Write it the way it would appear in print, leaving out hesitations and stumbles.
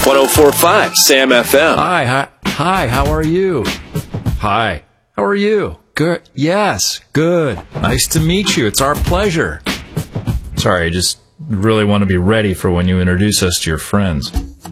1045 Sam FM. Hi, how are you? Hi, how are you? Good, yes, good. Nice to meet you, it's our pleasure. Sorry, I just really want to be ready for when you introduce us to your friends.